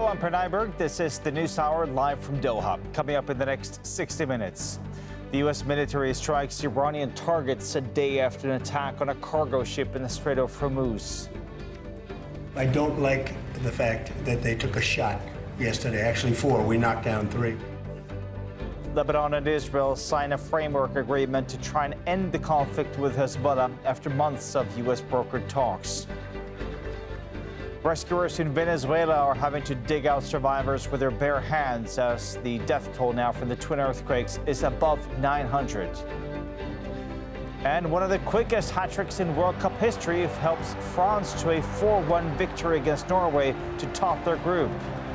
I'm Per Nyberg. This is the News Hour live from Doha. Coming up in the next 60 minutes. The U.S. military strikes Iranian targets a day after an attack on a cargo ship in the Strait of Hormuz. I don't like the fact that they took a shot yesterday, actually 4. We knocked down 3. Lebanon and Israel sign a framework agreement to try and end the conflict with Hezbollah after months of U.S. brokered talks. Rescuers in Venezuela are having to dig out survivors with their bare hands as the death toll now from the twin earthquakes is above 900. And one of the quickest hat-tricks in World Cup history helps France to a 4-1 victory against Norway to top their group.